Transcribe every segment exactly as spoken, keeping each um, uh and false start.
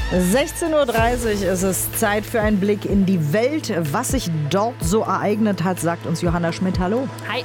sechzehn Uhr dreißig ist es Zeit für einen Blick in die Welt. Was sich dort so ereignet hat, sagt uns Johanna Schmidt. Hallo. Hi.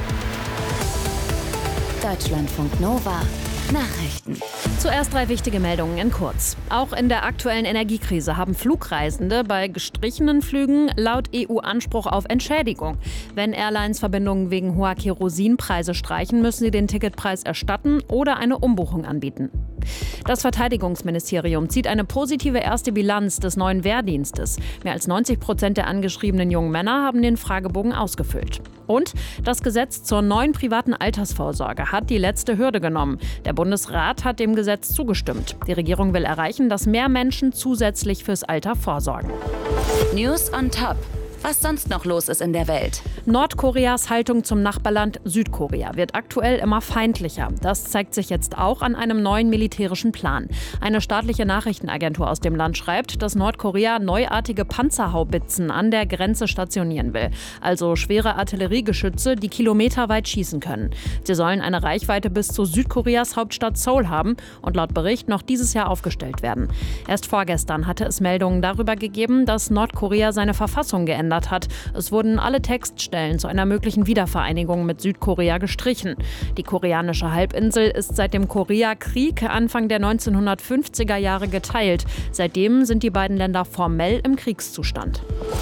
Deutschlandfunk Nova. Nachrichten. Zuerst drei wichtige Meldungen in kurz. Auch in der aktuellen Energiekrise haben Flugreisende bei gestrichenen Flügen laut E U Anspruch auf Entschädigung. Wenn Airlines Verbindungen wegen hoher Kerosinpreise streichen, müssen sie den Ticketpreis erstatten oder eine Umbuchung anbieten. Das Verteidigungsministerium zieht eine positive erste Bilanz des neuen Wehrdienstes. Mehr als neunzig Prozent der angeschriebenen jungen Männer haben den Fragebogen ausgefüllt. Und das Gesetz zur neuen privaten Altersvorsorge hat die letzte Hürde genommen. Der Bundesrat hat dem Gesetz zugestimmt. Die Regierung will erreichen, dass mehr Menschen zusätzlich fürs Alter vorsorgen. News on top. Was sonst noch los ist in der Welt. Nordkoreas Haltung zum Nachbarland Südkorea wird aktuell immer feindlicher. Das zeigt sich jetzt auch an einem neuen militärischen Plan. Eine staatliche Nachrichtenagentur aus dem Land schreibt, dass Nordkorea neuartige Panzerhaubitzen an der Grenze stationieren will. Also schwere Artilleriegeschütze, die kilometerweit schießen können. Sie sollen eine Reichweite bis zu Südkoreas Hauptstadt Seoul haben und laut Bericht noch dieses Jahr aufgestellt werden. Erst vorgestern hatte es Meldungen darüber gegeben, dass Nordkorea seine Verfassung geändert hat. Es wurden alle Textstellen zu einer möglichen Wiedervereinigung mit Südkorea gestrichen. Die koreanische Halbinsel ist seit dem Koreakrieg Anfang der neunzehnhundertfünfziger Jahre geteilt. Seitdem sind die beiden Länder formell im Kriegszustand.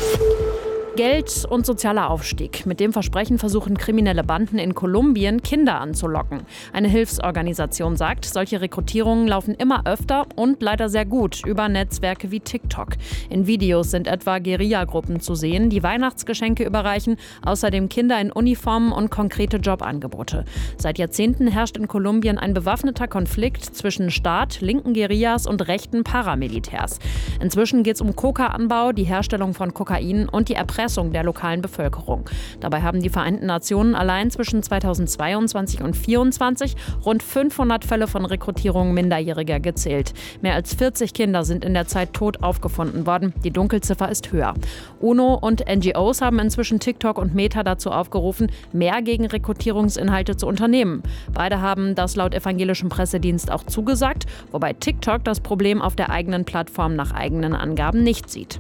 Geld und sozialer Aufstieg. Mit dem Versprechen versuchen kriminelle Banden in Kolumbien, Kinder anzulocken. Eine Hilfsorganisation sagt, solche Rekrutierungen laufen immer öfter und leider sehr gut über Netzwerke wie TikTok. In Videos sind etwa Guerillagruppen zu sehen, die Weihnachtsgeschenke überreichen, außerdem Kinder in Uniformen und konkrete Jobangebote. Seit Jahrzehnten herrscht in Kolumbien ein bewaffneter Konflikt zwischen Staat, linken Guerillas und rechten Paramilitärs. Inzwischen geht es um Coca-Anbau, die Herstellung von Kokain und die Erpressung der lokalen Bevölkerung. Dabei haben die Vereinten Nationen allein zwischen zweitausendzweiundzwanzig und zweitausendvierundzwanzig rund fünfhundert Fälle von Rekrutierung Minderjähriger gezählt. Mehr als vierzig Kinder sind in der Zeit tot aufgefunden worden. Die Dunkelziffer ist höher. UNO und N G Os haben inzwischen TikTok und Meta dazu aufgerufen, mehr gegen Rekrutierungsinhalte zu unternehmen. Beide haben das laut evangelischem Pressedienst auch zugesagt, wobei TikTok das Problem auf der eigenen Plattform nach eigenen Angaben nicht sieht.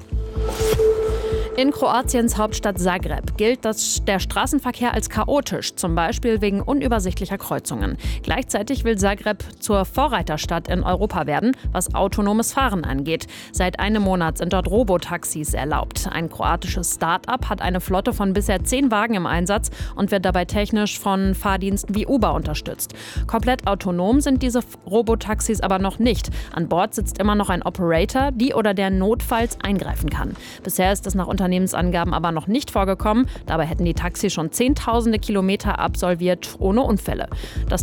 In Kroatiens Hauptstadt Zagreb gilt das, der Straßenverkehr als chaotisch, zum Beispiel wegen unübersichtlicher Kreuzungen. Gleichzeitig will Zagreb zur Vorreiterstadt in Europa werden, was autonomes Fahren angeht. Seit einem Monat sind dort Robotaxis erlaubt. Ein kroatisches Start-up hat eine Flotte von bisher zehn Wagen im Einsatz und wird dabei technisch von Fahrdiensten wie Uber unterstützt. Komplett autonom sind diese Robotaxis aber noch nicht. An Bord sitzt immer noch ein Operator, die oder der notfalls eingreifen kann. Bisher ist es nach Unternehmensangaben aber noch nicht vorgekommen. Dabei hätten die Taxis schon zehntausende Kilometer absolviert ohne Unfälle. Das